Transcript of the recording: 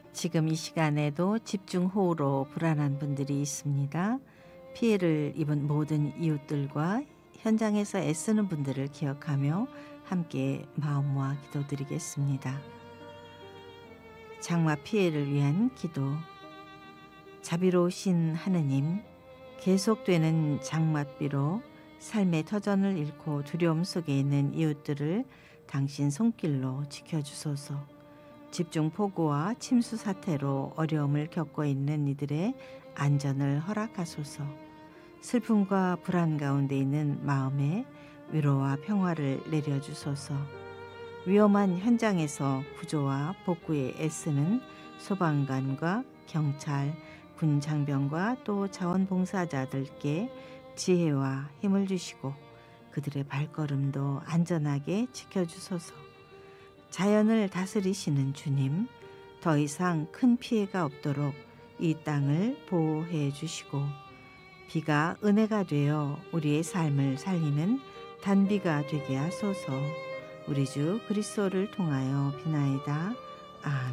지금 이 시간에도 집중호우로 불안한 분들이 있습니다. 피해를 입은 모든 이웃들과 현장에서 애쓰는 분들을 기억하며 함께 마음 모아 기도드리겠습니다. 장마 피해를 위한 기도. 자비로우신 하느님, 계속되는 장맛비로 삶의 터전을 잃고 두려움 속에 있는 이웃들을 당신 손길로 지켜주소서. 집중폭우와 침수 사태로 어려움을 겪고 있는 이들의 안전을 허락하소서. 슬픔과 불안 가운데 있는 마음에 위로와 평화를 내려주소서. 위험한 현장에서 구조와 복구에 애쓰는 소방관과 경찰, 군 장병과 또 자원봉사자들께 지혜와 힘을 주시고 그들의 발걸음도 안전하게 지켜주소서. 자연을 다스리시는 주님, 더 이상 큰 피해가 없도록 이 땅을 보호해 주시고 비가 은혜가 되어 우리의 삶을 살리는 단비가 되게 하소서. 우리 주 그리스도를 통하여 비나이다. 아멘.